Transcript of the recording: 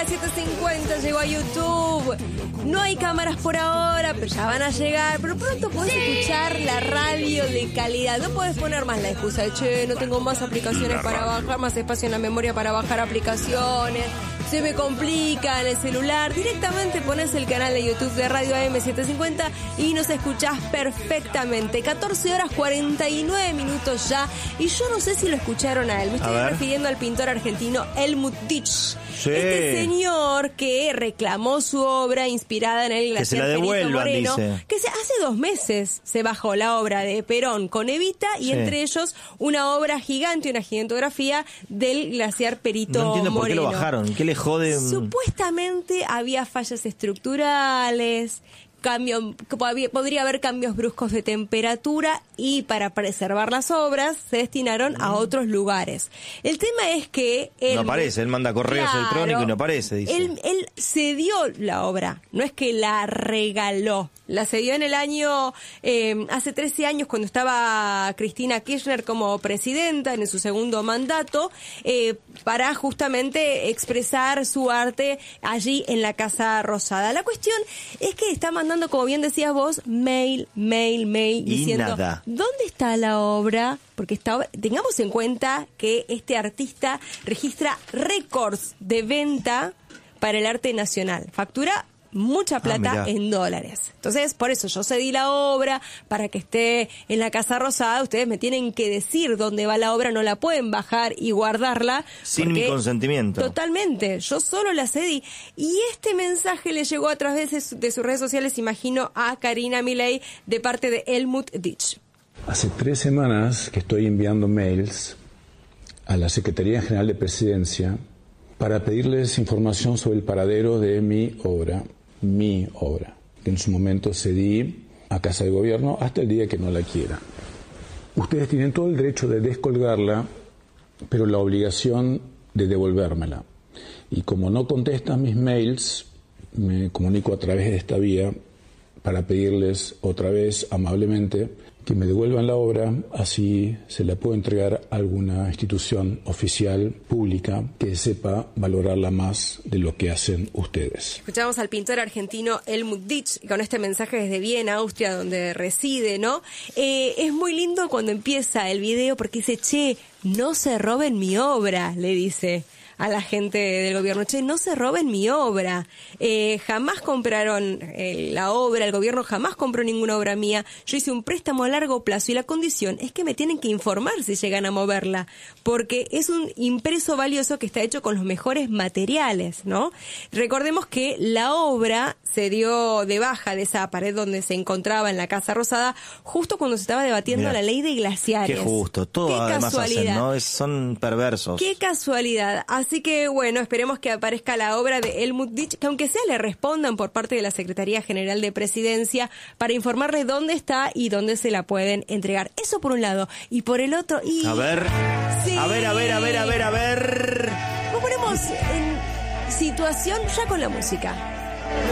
AM750 llegó a YouTube. No hay cámaras por ahora, pero ya van a llegar. Pero pronto podés escuchar la radio de calidad. No podés poner más la excusa de, che, no tengo más aplicaciones para bajar, más espacio en la memoria para bajar aplicaciones. Se me complica en el celular. Directamente pones el canal de YouTube de Radio AM750 y nos escuchás perfectamente. 14 horas 49 minutos ya. Y yo no sé si lo escucharon a él. Me estoy refiriendo al pintor argentino Helmut Dietz. Sí. Este señor que reclamó su obra inspirada en el glaciar Perito Moreno, dice. que hace 2 meses se bajó la obra de Perón con Evita y entre ellos una obra gigante, una gigantografía del glaciar Perito Moreno. No entiendo por qué lo bajaron, ¿qué le jode? Supuestamente había fallas estructurales, podría haber cambios bruscos de temperatura y para preservar las obras se destinaron a otros lugares. El tema es que no aparece, él manda correos electrónicos y no aparece, dice. Él cedió la obra, no es que la regaló. La cedió en el año, hace 13 años cuando estaba Cristina Kirchner como presidenta en su segundo mandato, para justamente expresar su arte allí en la Casa Rosada. La cuestión es que está mandando, como bien decías vos, mail, diciendo, nada. ¿Dónde está la obra? Porque tengamos en cuenta que este artista registra récords de venta para el arte nacional. Factura mucha plata en dólares. Entonces, por eso yo cedí la obra para que esté en la Casa Rosada. Ustedes me tienen que decir dónde va la obra, no la pueden bajar y guardarla. Sin mi consentimiento. Totalmente, yo solo la cedí. Y este mensaje le llegó a través de sus redes sociales, imagino, a Karina Milei de parte de Helmut Dietz. Hace 3 semanas que estoy enviando mails a la Secretaría General de Presidencia para pedirles información sobre el paradero de mi obra, que en su momento cedí a Casa de Gobierno hasta el día que no la quiera. Ustedes tienen todo el derecho de descolgarla, pero la obligación de devolvérmela. Y como no contestan mis mails, me comunico a través de esta vía para pedirles otra vez amablemente que me devuelvan la obra, así se la puedo entregar a alguna institución oficial, pública, que sepa valorarla más de lo que hacen ustedes. Escuchamos al pintor argentino Helmut Dietz con este mensaje desde Viena, Austria, donde reside, ¿no? Es muy lindo cuando empieza el video porque dice, che, no se roben mi obra, le dice a la gente del gobierno, che, no se roben mi obra. Jamás compraron la obra, el gobierno jamás compró ninguna obra mía. Yo hice un préstamo a largo plazo y la condición es que me tienen que informar si llegan a moverla, porque es un impreso valioso que está hecho con los mejores materiales, ¿no? Recordemos que la obra se dio de baja de esa pared donde se encontraba en la Casa Rosada justo cuando se estaba debatiendo la ley de glaciares. Qué justo, todo qué además casualidad. hacen, ¿no? Son perversos. Qué casualidad. Así que, bueno, esperemos que aparezca la obra de Helmut Dietz, que aunque sea le respondan por parte de la Secretaría General de Presidencia para informarle dónde está y dónde se la pueden entregar. Eso por un lado. Y por el otro... A ver. Sí. A ver. Nos ponemos en situación ya con la música.